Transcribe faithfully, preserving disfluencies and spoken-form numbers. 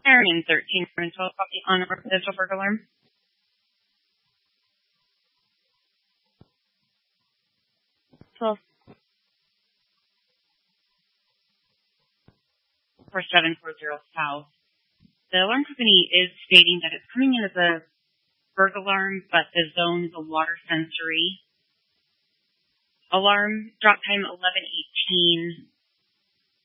Aaron thirteen, twelve copy on a residential burglar alarm. twelve. four seven four zero South. The alarm company is stating that it's coming in as a burglar alarm, but the zone is a water sensory alarm. Drop time eleven eighteen.